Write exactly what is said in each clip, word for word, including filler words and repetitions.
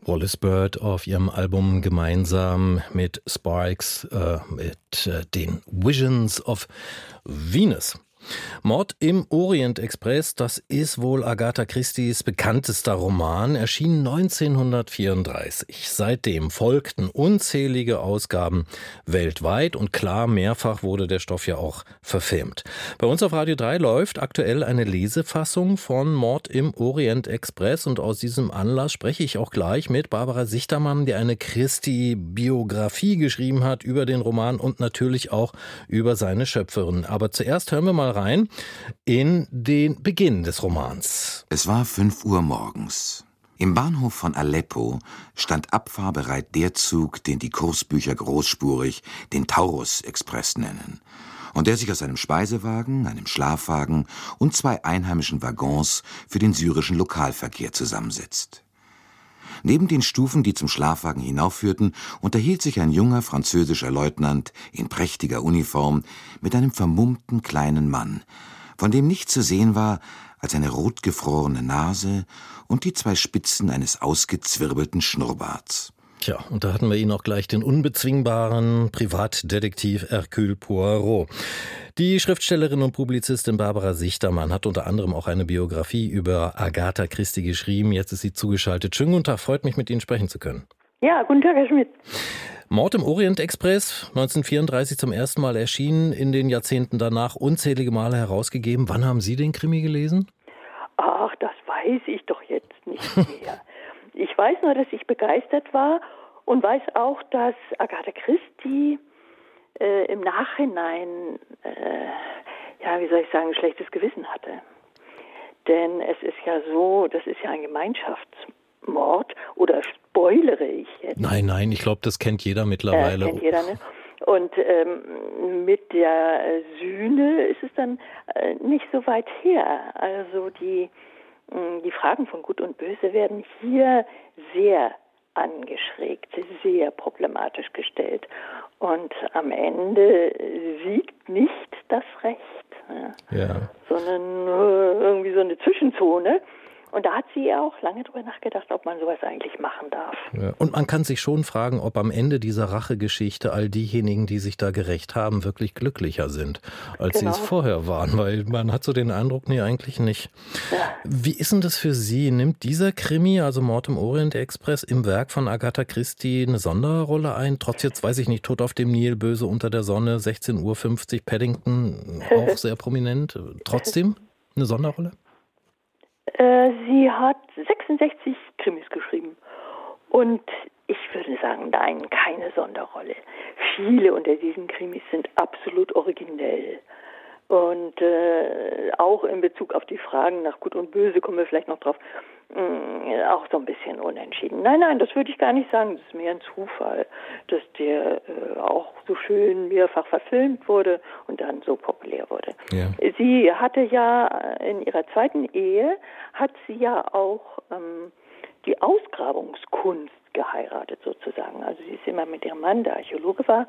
Wallis Bird auf ihrem Album gemeinsam mit Sparks äh, mit äh, den Visions of Venus. Mord im Orient Express, das ist wohl Agatha Christies bekanntester Roman, erschien neunzehnhundertvierunddreißig. Seitdem folgten unzählige Ausgaben weltweit und klar, mehrfach wurde der Stoff ja auch verfilmt. Bei uns auf Radio drei läuft aktuell eine Lesefassung von Mord im Orient Express und aus diesem Anlass spreche ich auch gleich mit Barbara Sichtermann, die eine Christie-Biografie geschrieben hat über den Roman und natürlich auch über seine Schöpferin. Aber zuerst hören wir mal rein in den Beginn des Romans. Es war fünf Uhr morgens. Im Bahnhof von Aleppo stand abfahrbereit der Zug, den die Kursbücher großspurig den Taurus-Express nennen und der sich aus einem Speisewagen, einem Schlafwagen und zwei einheimischen Waggons für den syrischen Lokalverkehr zusammensetzt. Neben den Stufen, die zum Schlafwagen hinaufführten, unterhielt sich ein junger französischer Leutnant in prächtiger Uniform mit einem vermummten kleinen Mann, von dem nichts zu sehen war als eine rotgefrorene Nase und die zwei Spitzen eines ausgezwirbelten Schnurrbarts. Tja, und da hatten wir ihn auch gleich, den unbezwingbaren Privatdetektiv Hercule Poirot. Die Schriftstellerin und Publizistin Barbara Sichtermann hat unter anderem auch eine Biografie über Agatha Christie geschrieben. Jetzt ist sie zugeschaltet. Schönen guten Tag, freut mich, mit Ihnen sprechen zu können. Ja, guten Tag, Herr Schmidt. Mord im Orient Express, neunzehnhundertvierunddreißig zum ersten Mal erschienen, in den Jahrzehnten danach unzählige Male herausgegeben. Wann haben Sie den Krimi gelesen? Ach, das weiß ich doch jetzt nicht mehr. Ich weiß nur, dass ich begeistert war und weiß auch, dass Agatha Christie äh, im Nachhinein, äh, ja, wie soll ich sagen, ein schlechtes Gewissen hatte. Denn es ist ja so, das ist ja ein Gemeinschaftsmord, oder spoilere ich jetzt? Nein, nein, ich glaube, das kennt jeder mittlerweile. Äh, kennt jeder, ne? Und ähm, mit der Sühne ist es dann äh, nicht so weit her. Also die Die Fragen von Gut und Böse werden hier sehr angeschrägt, sehr problematisch gestellt. Und am Ende siegt nicht das Recht, ja, ja. sondern irgendwie so eine Zwischenzone. Und da hat sie auch lange drüber nachgedacht, ob man sowas eigentlich machen darf. Ja. Und man kann sich schon fragen, ob am Ende dieser Rachegeschichte all diejenigen, die sich da gerächt haben, wirklich glücklicher sind, als genau. sie es vorher waren. Weil man hat so den Eindruck, nee, eigentlich nicht. Ja. Wie ist denn das für Sie? Nimmt dieser Krimi, also Mord im Orient Express, im Werk von Agatha Christie eine Sonderrolle ein? Trotz jetzt, weiß ich nicht, Tod auf dem Nil, Böse unter der Sonne, sechzehn Uhr fünfzig, Paddington, auch sehr prominent. Trotzdem eine Sonderrolle? Sie hat sechsundsechzig Krimis geschrieben und ich würde sagen, nein, keine Sonderrolle. Viele unter diesen Krimis sind absolut originell und äh, auch in Bezug auf die Fragen nach Gut und Böse, kommen wir vielleicht noch drauf, mh, auch so ein bisschen unentschieden. Nein, nein, das würde ich gar nicht sagen, das ist mehr ein Zufall, dass der äh, auch so schön mehrfach verfilmt wurde und dann so populär wurde. Ja. Sie hatte ja in ihrer zweiten Ehe, hat sie ja auch ähm, die Ausgrabungskunst geheiratet sozusagen. Also sie ist immer mit ihrem Mann, der Archäologe war,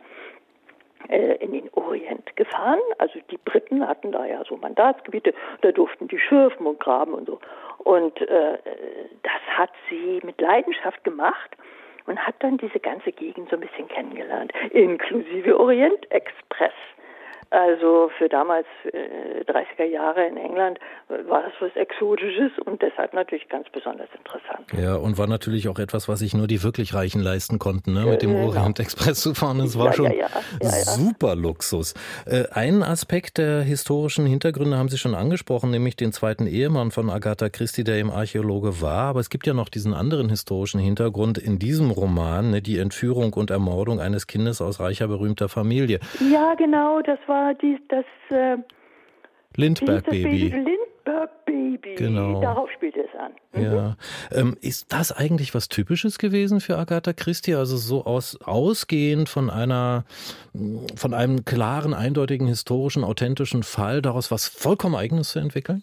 in den Orient gefahren. Also die Briten hatten da ja so Mandatsgebiete, da durften die schürfen und graben und so. Und äh, das hat sie mit Leidenschaft gemacht und hat dann diese ganze Gegend so ein bisschen kennengelernt, inklusive Orient Express. Also für damals äh, dreißiger Jahre in England war das was Exotisches und deshalb natürlich ganz besonders interessant. Ja, und war natürlich auch etwas, was sich nur die wirklich Reichen leisten konnten, ne? Mit dem Genau. Orient Express zu fahren. Das war ja, schon ja, ja. Ja, ja. super Luxus. Äh, einen Aspekt der historischen Hintergründe haben Sie schon angesprochen, nämlich den zweiten Ehemann von Agatha Christie, der eben Archäologe war. Aber es gibt ja noch diesen anderen historischen Hintergrund in diesem Roman, ne? Die Entführung und Ermordung eines Kindes aus reicher, berühmter Familie. Ja, genau, das war Die, das äh, Lindbergh-Baby. Lindbergh-Baby. Genau. Darauf spielt es an. Mhm. Ja. Ähm, ist das eigentlich was Typisches gewesen für Agatha Christie? Also so aus, ausgehend von einer, von einem klaren, eindeutigen, historischen, authentischen Fall, daraus was vollkommen Eigenes zu entwickeln?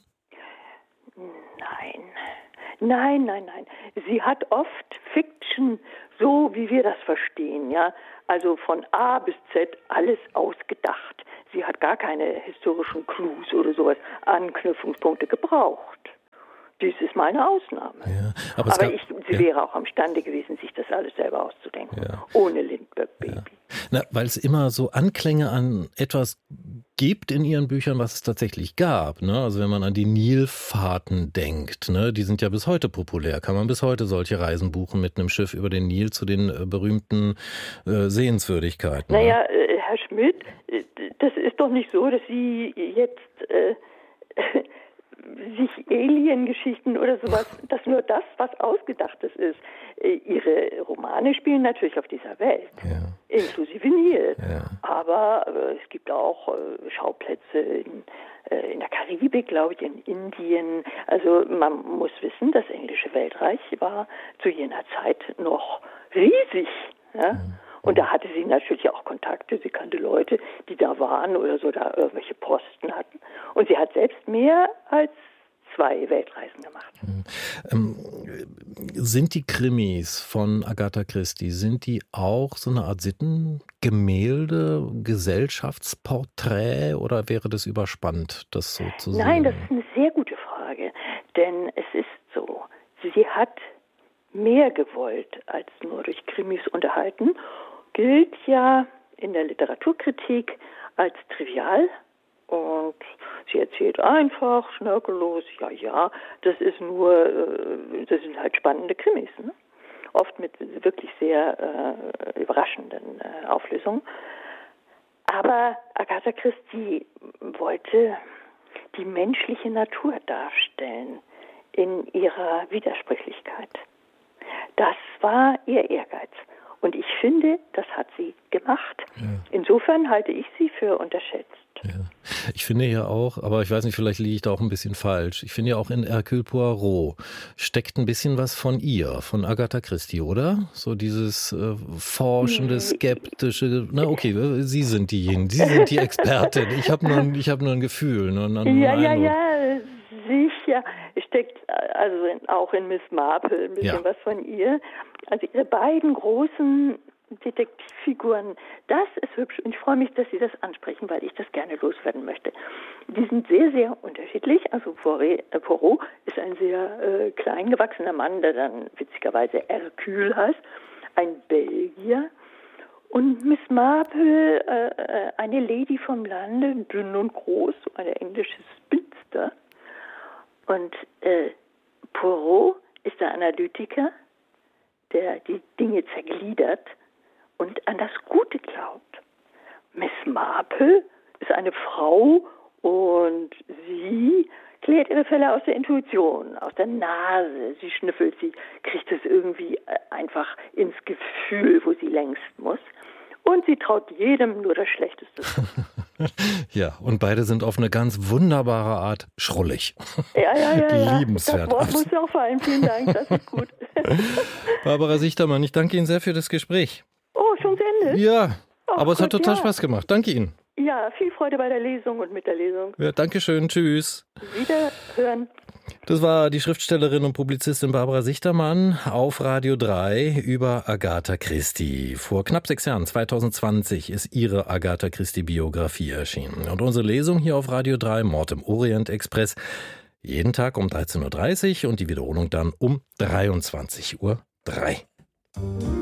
Nein. Nein, nein, nein. Sie hat oft Fiction, so wie wir das verstehen, ja. Also von A bis Z alles ausgedacht. Sie hat gar keine historischen Clues oder sowas, Anknüpfungspunkte gebraucht. Dies ist meine Ausnahme. Ja, aber aber ich, Sie Ja. wäre auch imstande gewesen, sich das alles selber auszudenken, Ja. ohne Lindbergh-Baby. Ja. Na, weil es immer so Anklänge an etwas gibt in ihren Büchern, was es tatsächlich gab. Ne? Also wenn man an die Nilfahrten denkt, ne? Die sind ja bis heute populär. Kann man bis heute solche Reisen buchen mit einem Schiff über den Nil zu den äh, berühmten äh, Sehenswürdigkeiten. Naja, äh, Herr Schmidt, äh, das ist doch nicht so, dass Sie jetzt äh, sich Alien-Geschichten oder sowas, dass nur das, was Ausgedachtes ist. Äh, Ihre Romane spielen natürlich auf dieser Welt, Ja. inklusive Nil. Ja. Aber äh, es gibt auch äh, Schauplätze in, äh, in der Karibik, glaube ich, in Indien. Also man muss wissen, das englische Weltreich war zu jener Zeit noch riesig. Ja? Und da hatte sie natürlich auch Kontakte. Sie kannte Leute, die da waren oder so, da irgendwelche Posten hatten. Und sie hat selbst mehr als zwei Weltreisen gemacht. Ähm, sind die Krimis von Agatha Christie, sind die auch so eine Art Sittengemälde, Gesellschaftsporträt oder wäre das überspannt, das so zu sehen? Nein, das ist eine sehr gute Frage. Denn es ist so, sie hat mehr gewollt als nur durch Krimis unterhalten, gilt ja in der Literaturkritik als trivial. Und sie erzählt einfach, schnörkellos, ja, ja, das ist nur, das sind halt spannende Krimis, ne? Oft mit wirklich sehr äh, überraschenden äh, Auflösungen. Aber Agatha Christie wollte die menschliche Natur darstellen in ihrer Widersprüchlichkeit. Das war ihr Ehrgeiz. Und ich finde, das hat sie gemacht. Ja. Insofern halte ich sie für unterschätzt. Ja. Ich finde ja auch, aber ich weiß nicht, vielleicht liege ich da auch ein bisschen falsch. Ich finde ja auch in Hercule Poirot steckt ein bisschen was von ihr, von Agatha Christie, oder? So dieses äh, forschende, skeptische. Na okay, Sie sind diejenigen, Sie sind die Expertin. Ich habe nur, ich habe nur ein Gefühl, nur einen, einen ja, Eindruck. ja, ja, sicher. Steckt also in, auch in Miss Marple ein bisschen ja. was von ihr. Also ihre beiden großen Detektivfiguren, das ist hübsch und ich freue mich, dass Sie das ansprechen, weil ich das gerne loswerden möchte. Die sind sehr, sehr unterschiedlich. Also Poirot ist ein sehr äh, klein gewachsener Mann, der dann witzigerweise Hercule heißt, ein Belgier. Und Miss Marple, äh, eine Lady vom Lande, dünn und groß, eine englische Spinster. Und äh, Poirot ist der Analytiker, der die Dinge zergliedert und an das Gute glaubt. Miss Marple ist eine Frau und sie klärt ihre Fälle aus der Intuition, aus der Nase. Sie schnüffelt, sie kriegt es irgendwie einfach ins Gefühl, wo sie längst muss. Und sie traut jedem nur das Schlechteste zu. Ja, und beide sind auf eine ganz wunderbare Art schrullig. Ja, ja, ja. ja. Liebenswert. Das Wort muss auch fallen. Vielen Dank, das ist gut. Barbara Sichtermann, ich danke Ihnen sehr für das Gespräch. Oh, schon zu Ende? Ja, oh, aber es Gott, hat total ja. Spaß gemacht. Danke Ihnen. Ja, viel Freude bei der Lesung und mit der Lesung. Ja, danke schön. Tschüss. Wiederhören. Das war die Schriftstellerin und Publizistin Barbara Sichtermann auf Radio drei über Agatha Christie. Vor knapp sechs Jahren, zwanzig zwanzig, ist ihre Agatha Christie-Biografie erschienen. Und unsere Lesung hier auf Radio drei, Mord im Orient Express, jeden Tag um dreizehn Uhr dreißig und die Wiederholung dann um dreiundzwanzig Uhr drei.